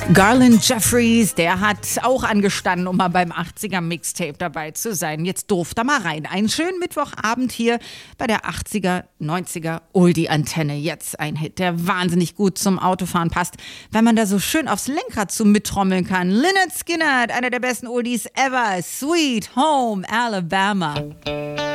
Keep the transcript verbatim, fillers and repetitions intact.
Garland Jeffries, der hat auch angestanden, um mal beim achtziger-Mixtape dabei zu sein. Jetzt durft er mal rein. Einen schönen Mittwochabend hier bei der achtziger, neunziger Oldie-Antenne. Jetzt ein Hit, der wahnsinnig gut zum Autofahren passt, weil man da so schön aufs Lenkrad zu mittrommeln kann. Lynyrd Skynyrd, einer der besten Oldies ever. Sweet Home Alabama.